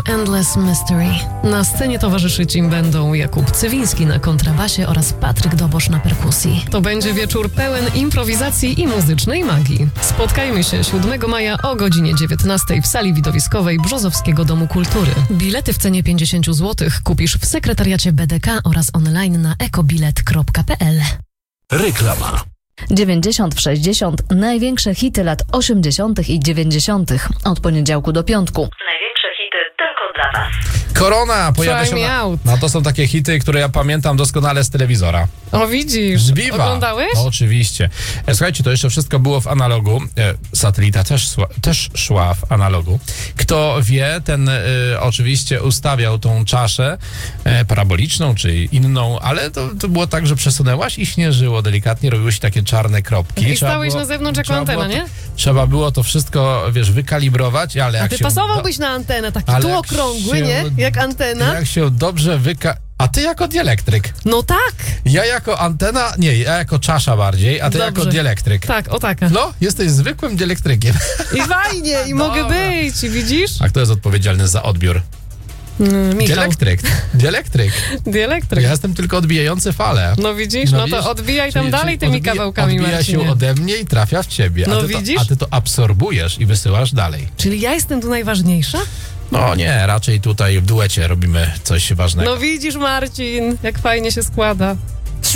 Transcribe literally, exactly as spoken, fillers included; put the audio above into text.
Endless Mystery. Na scenie towarzyszyć im będą Jakub Cywiński na kontrabasie oraz Patryk Dobosz na perkusji. To będzie wieczór pełen improwizacji i muzycznej magii. Spotkajmy się siódmego maja o godzinie dziewiętnastej w sali widowiskowej Brzozowskiego Domu Kultury. Bilety w cenie pięćdziesiąt złotych kupisz w sekretariacie B D K oraz online na ekobilet kropka p l. Reklama. dziewięćdziesiąt w sześćdziesiąt. Największe hity lat osiemdziesiątych i dziewięćdziesiątych. Od poniedziałku do piątku. Największe hity tylko dla Was. Korona pojawia Try się me na... out. No to są takie hity, które ja pamiętam doskonale z telewizora. O, widzisz. Zbiwa. Oglądałeś? No, oczywiście. E, Słuchajcie, to jeszcze wszystko było w analogu. E, satelita też, szła- też szła w analogu. Kto wie, ten e, oczywiście ustawiał tą czaszę e, paraboliczną czy inną, ale to, to było tak, że przesunęłaś i śnieżyło delikatnie, robiły się takie czarne kropki. I Trzeba stałeś było- na zewnątrz jako trzeba antena, było to- nie? Trzeba było to wszystko, wiesz, wykalibrować, ale A jak ty się... pasowałbyś na antenę, taki Ale tu jak okrągły, się- nie? Jak antena. Jak się dobrze wyka... A ty jako dielektryk. No tak. Ja jako antena, nie, ja jako czasza bardziej, a ty Dobrze. jako dielektryk. Tak, o taka. No, jesteś zwykłym dielektrykiem. I fajnie, i mogę Dobra. być, i widzisz? A kto jest odpowiedzialny za odbiór? Mm, Michał. Dielektryk. Dielektryk. Dielektryk. Ja jestem tylko odbijający falę. No widzisz, no, to odbijaj tam Czyli- dalej czyli tymi odbija, kawałkami, Odbija Marcinie. się ode mnie i trafia w ciebie. No a ty widzisz? To, a ty to absorbujesz i wysyłasz dalej. Czyli ja jestem tu najważniejsza? No nie, raczej tutaj w duecie robimy coś ważnego. No widzisz, Marcin, jak fajnie się składa.